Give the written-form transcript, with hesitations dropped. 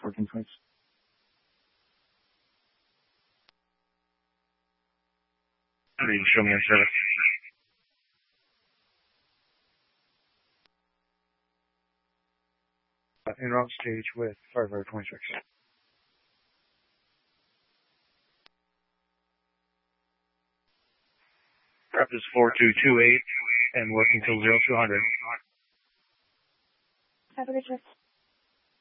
1426. Show me on service. En route stage with Firefighter 26. Rapid is 4228 and working till 0200. Have a good shift.